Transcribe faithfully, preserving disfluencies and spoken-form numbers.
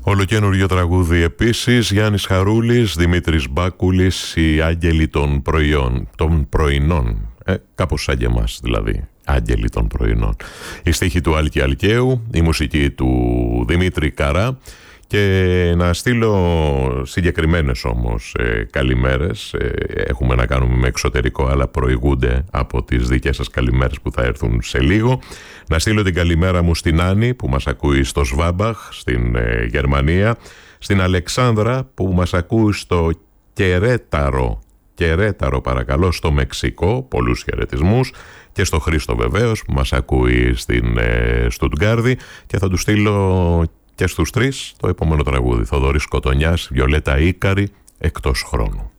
Ολοκαίνουργιο τραγούδι επίσης, Γιάννης Χαρούλης, Δημήτρης Μπάκουλης, οι άγγελοι των πρωιών, των πρωινών, ε, κάπως σαν και εμάς δηλαδή, άγγελοι των πρωινών. Η στίχη του Άλκη Αλκαίου, η μουσική του Δημήτρη Καρά. Και να στείλω συγκεκριμένες όμως ε, καλημέρες. ε, Έχουμε να κάνουμε με εξωτερικό, αλλά προηγούνται από τις δικές σας καλημέρες που θα έρθουν σε λίγο. Να στείλω την καλημέρα μου στην Άννη που μας ακούει στο Σβάμπαχ στην ε, Γερμανία, στην Αλεξάνδρα που μας ακούει στο Κερέταρο Κερέταρο παρακαλώ στο Μεξικό, πολλούς χαιρετισμούς, και στο Χρήστο βεβαίως που μας ακούει στην ε, Στουτγκάρδη, και θα του στείλω και στους τρεις το επόμενο τραγούδι. Θοδωρής Κοτονιάς, Βιολέτα Ίκαρη, Εκτός χρόνου.